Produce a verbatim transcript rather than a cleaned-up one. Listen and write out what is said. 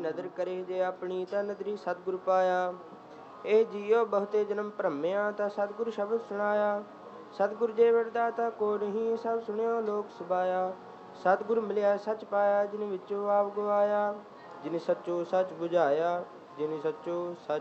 ਨਦਰ ਕਰੇ ਜੇ ਆਪਣੀ ਤਾਂ ਨਦਰੀ ਸਤਿਗੁਰ ਪਾਇਆ। ਇਹ ਜੀਉ ਬਹੁਤੇ ਜਨਮ ਭਰਮਿਆ ਤਾਂ ਸਤਿਗੁਰ ਸ਼ਬਦ ਸੁਣਾਇਆ। ਸਤਿਗੁਰ ਜੇ ਵਰਦਾਤਾ ਕੋ ਨਹੀਂ ਸਭ ਸੁਣਿਓ ਲੋਕ ਸੁਭਾਇਆ। ਸਤਿਗੁਰ ਮਿਲਿਆ ਸੱਚ ਪਾਇਆ ਜਿਨ ਵਿੱਚੋਂ ਆਪ ਗਵਾਇਆ। ਜਿਨ ਸੱਚੋ ਸੱਚ ਬੁਝਾਇਆ ਜਿਨ ਸੱਚੋ ਸੱਚ